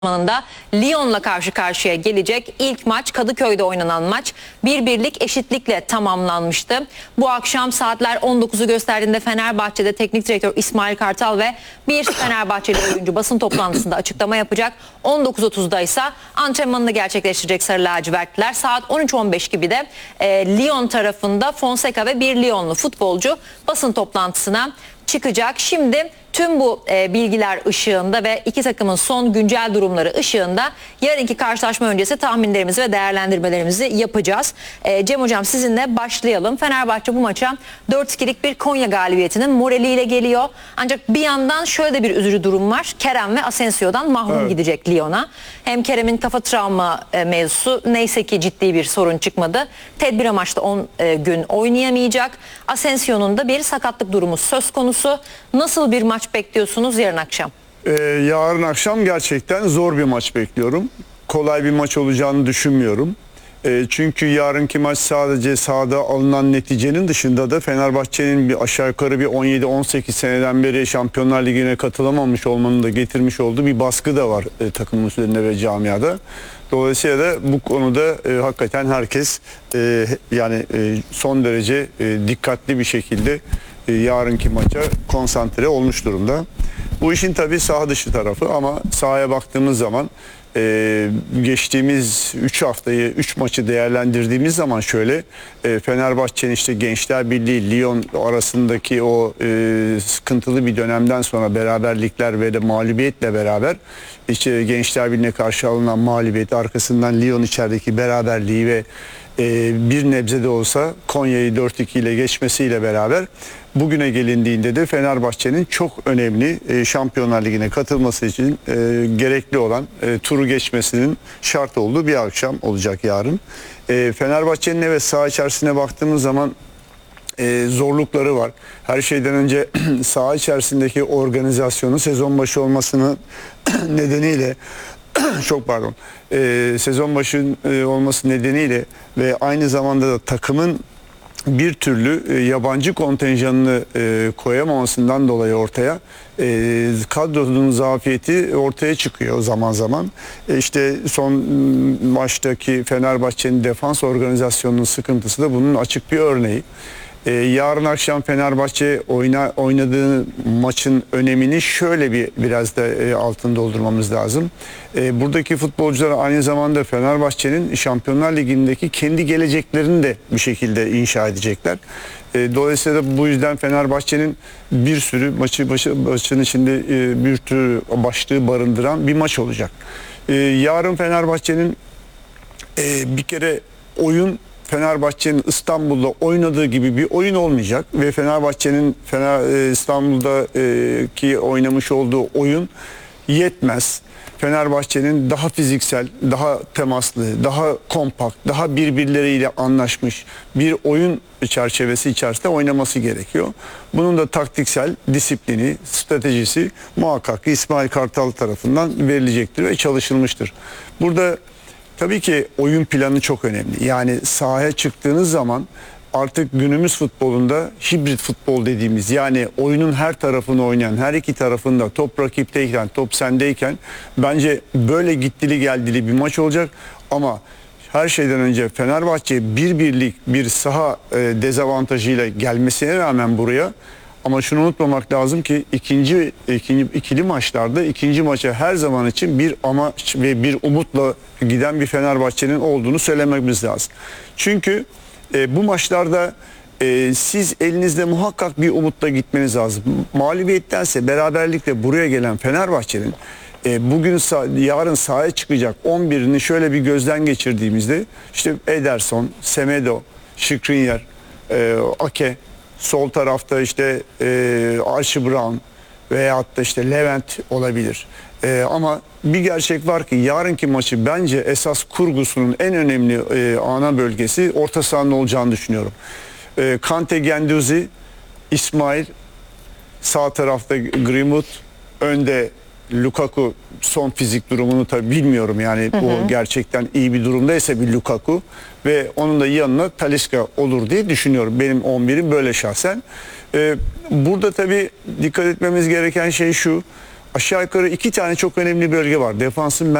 Da Lyon'la karşı karşıya gelecek. İlk maç Kadıköy'de oynanan maç 1-1'lik eşitlikle tamamlanmıştı. Bu akşam saatler 19'u gösterdiğinde Fenerbahçe'de teknik direktör İsmail Kartal ve bir Fenerbahçeli oyuncu basın toplantısında açıklama yapacak. 19.30'da ise antrenmanını gerçekleştirecek Sarı Lacivertliler. Saat 13.15 gibi de Lyon tarafında Fonseca ve bir Lyonlu futbolcu basın toplantısına çıkacak. Şimdi tüm bu bilgiler ışığında ve iki takımın son güncel durumları ışığında yarınki karşılaşma öncesi tahminlerimizi ve değerlendirmelerimizi yapacağız. Cem Hocam, sizinle başlayalım. Fenerbahçe bu maça 4-2'lik bir Konya galibiyetinin moraliyle geliyor. Ancak bir yandan şöyle de bir üzücü durum var. Kerem ve Asensio'dan mahrum gidecek Lyon'a. Hem Kerem'in kafa travma mevzusu, neyse ki ciddi bir sorun çıkmadı. Tedbir amaçlı 10 gün oynayamayacak. Asensio'nun da bir sakatlık durumu söz konusu. Nasıl bir maç bekliyorsunuz yarın akşam? Yarın akşam gerçekten zor bir maç bekliyorum. Kolay bir maç olacağını düşünmüyorum. Çünkü yarınki maç sadece sahada alınan neticenin dışında da Fenerbahçe'nin bir aşağı yukarı bir 17-18 seneden beri Şampiyonlar Ligi'ne katılamamış olmanın da getirmiş olduğu bir baskı da var takımın üzerinde ve camiada. Dolayısıyla da bu konuda hakikaten herkes son derece dikkatli bir şekilde yarınki maça konsantre olmuş durumda. Bu işin tabii saha dışı tarafı, ama sahaya baktığımız zaman geçtiğimiz 3 haftayı, 3 maçı değerlendirdiğimiz zaman şöyle Fenerbahçe'nin işte Gençler Birliği Lyon arasındaki o sıkıntılı bir dönemden sonra beraberlikler ve de mağlubiyetle beraber işte Gençler Birliği'ne karşı alınan mağlubiyet, arkasından Lyon içerideki beraberliği ve bir nebze de olsa Konya'yı 4-2 ile geçmesiyle beraber bugüne gelindiğinde de Fenerbahçe'nin çok önemli Şampiyonlar Ligi'ne katılması için gerekli olan turu geçmesinin şart olduğu bir akşam olacak yarın. Fenerbahçe'nin evet saha içerisine baktığımız zaman zorlukları var. Her şeyden önce saha içerisindeki organizasyonu sezon başı olmasının nedeniyle sezon başı olması nedeniyle ve aynı zamanda da takımın bir türlü yabancı kontenjanını koyamamasından dolayı ortaya kadronun zafiyeti ortaya çıkıyor zaman zaman. İşte son maçtaki Fenerbahçe'nin defans organizasyonunun sıkıntısı da bunun açık bir örneği. Yarın akşam Fenerbahçe oynadığı maçın önemini şöyle biraz da altını doldurmamız lazım. Buradaki futbolcular aynı zamanda Fenerbahçe'nin Şampiyonlar Ligi'ndeki kendi geleceklerini de bir şekilde inşa edecekler. Dolayısıyla bu yüzden Fenerbahçe'nin bir sürü maçın içinde bir tür başlığı barındıran bir maç olacak. Yarın Fenerbahçe'nin bir kere Fenerbahçe'nin İstanbul'da oynadığı gibi bir oyun olmayacak ve Fenerbahçe'nin İstanbul'daki oynamış olduğu oyun yetmez. Fenerbahçe'nin daha fiziksel, daha temaslı, daha kompakt, daha birbirleriyle anlaşmış bir oyun çerçevesi içerisinde oynaması gerekiyor. Bunun da taktiksel disiplini, stratejisi muhakkak İsmail Kartal tarafından verilecektir ve çalışılmıştır. Burada tabii ki oyun planı çok önemli. Yani sahaya çıktığınız zaman artık günümüz futbolunda hibrit futbol dediğimiz, yani oyunun her tarafını oynayan, her iki tarafında top rakipteyken, top sendeyken bence böyle gittili geldili bir maç olacak. Ama her şeyden önce Fenerbahçe bir saha dezavantajıyla gelmesine rağmen buraya, ama şunu unutmamak lazım ki ikili maçlarda ikinci maça her zaman için bir amaç ve bir umutla giden bir Fenerbahçe'nin olduğunu söylememiz lazım. Çünkü bu maçlarda siz elinizde muhakkak bir umutla gitmeniz lazım. Mağlubiyettense beraberlikle buraya gelen Fenerbahçe'nin yarın sahaya çıkacak 11'ini şöyle bir gözden geçirdiğimizde işte Ederson, Semedo, Skriniar, Ake, sol tarafta işte Archie Brown veyahut da işte Levent olabilir. Ama bir gerçek var ki yarınki maçı bence esas kurgusunun en önemli ana bölgesi orta sahanın olacağını düşünüyorum. Kante, Guendouzi, İsmail, sağ tarafta Greenwood, önde Lukaku. Son fizik durumunu tabii bilmiyorum, yani o gerçekten iyi bir durumdaysa bir Lukaku ve onun da yanına Talisca olur diye düşünüyorum. Benim 11'im böyle şahsen. Burada tabii dikkat etmemiz gereken şey şu: aşağı yukarı 2 tane çok önemli bölge var. Defansın